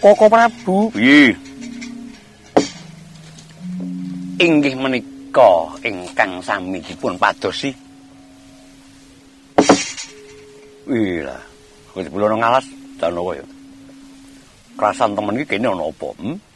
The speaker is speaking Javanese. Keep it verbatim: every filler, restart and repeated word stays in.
Koko Prabu. Piye? Inggih menika ingkang sami dipun padosi. Wih lah, kok kula ngalas Danawa ya. Krasan temen iki kene ana apa? Hmm?